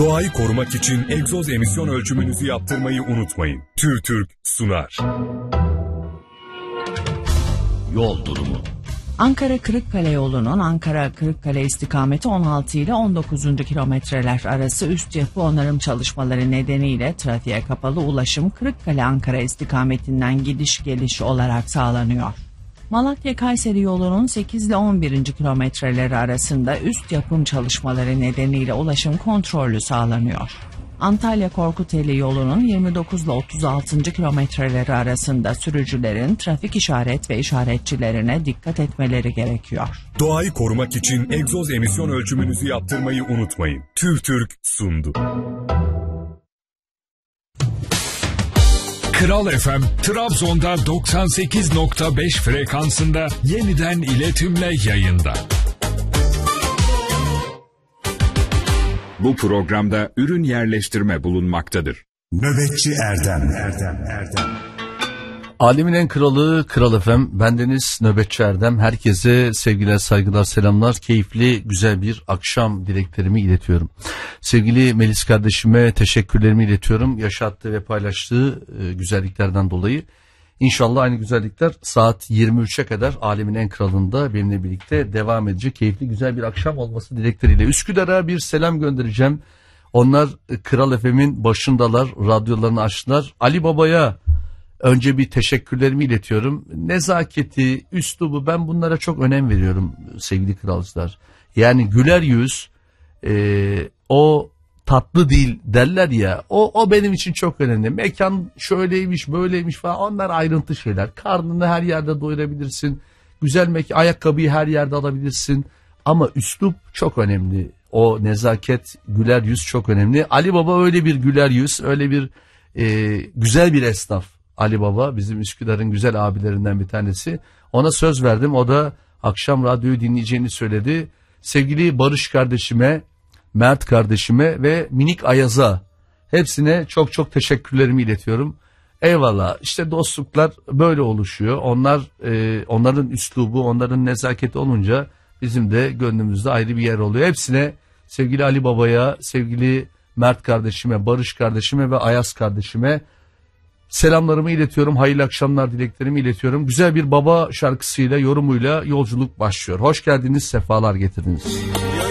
Doğayı korumak için egzoz emisyon ölçümünüzü yaptırmayı unutmayın. TÜRTÜRK sunar. Yol durumu. Ankara-Kırıkkale yolunun Ankara-Kırıkkale istikameti 16 ile 19. kilometreler arası üst yapı onarım çalışmaları nedeniyle trafiğe kapalı ulaşım Kırıkkale-Ankara istikametinden gidiş geliş olarak sağlanıyor. Malatya-Kayseri yolunun 8 ile 11. kilometreleri arasında üst yapım çalışmaları nedeniyle ulaşım kontrollü sağlanıyor. Antalya-Korkuteli yolunun 29 ile 36. kilometreleri arasında sürücülerin trafik işaret ve işaretçilerine dikkat etmeleri gerekiyor. Doğayı korumak için egzoz emisyon ölçümünüzü yaptırmayı unutmayın. TÜRTÜRK sundu. Kral FM, Trabzon'da 98.5 frekansında yeniden iletimle yayında. Bu programda ürün yerleştirme bulunmaktadır. Nöbetçi Erdem. Alemin en kralı Kral FM. Bendeniz Nöbetçi Erdem. Herkese sevgiler, saygılar, selamlar. Keyifli, güzel bir akşam dileklerimi iletiyorum. Sevgili Melis kardeşime teşekkürlerimi iletiyorum. Yaşattığı ve paylaştığı güzelliklerden dolayı. İnşallah aynı güzellikler saat 23'e kadar Alemin en kralında benimle birlikte devam edecek. Keyifli, güzel bir akşam olması dilekleriyle. Üsküdar'a bir selam göndereceğim. Onlar Kral FM'in başındalar, radyolarını açtılar. Ali Baba'ya önce bir teşekkürlerimi iletiyorum. Nezaketi, üslubu, ben bunlara çok önem veriyorum sevgili kralcılar. Yani güler yüz, o tatlı dil derler ya, o benim için çok önemli. Mekan şöyleymiş böyleymiş falan, onlar ayrıntı şeyler. Karnını her yerde doyurabilirsin. Güzel mekan, ayakkabıyı her yerde alabilirsin. Ama üslup çok önemli. O nezaket, güler yüz çok önemli. Ali Baba öyle bir güler yüz, öyle bir güzel bir esnaf. Ali Baba bizim Üsküdar'ın güzel abilerinden bir tanesi. Ona söz verdim, o da akşam radyoyu dinleyeceğini söyledi. Sevgili Barış kardeşime, Mert kardeşime ve Minik Ayaz'a, hepsine çok çok teşekkürlerimi iletiyorum. Eyvallah, işte dostluklar böyle oluşuyor. Onların üslubu, onların nezaketi olunca bizim de gönlümüzde ayrı bir yer oluyor. Hepsine, sevgili Ali Baba'ya, sevgili Mert kardeşime, Barış kardeşime ve Ayaz kardeşime selamlarımı iletiyorum. Hayırlı akşamlar dileklerimi iletiyorum. Güzel bir baba şarkısıyla, yorumuyla yolculuk başlıyor. Hoş geldiniz, sefalar getirdiniz.